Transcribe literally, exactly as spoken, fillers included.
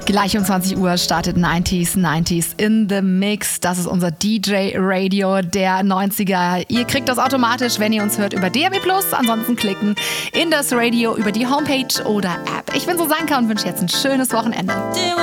Gleich um zwanzig Uhr startet neunziger neunzig in the Mix. Das ist unser D J-Radio der neunziger. Ihr kriegt das automatisch, wenn ihr uns hört, über D A B plus. Ansonsten klicken in das Radio über die Homepage oder App. Ich bin Susanka und wünsche jetzt ein schönes Wochenende.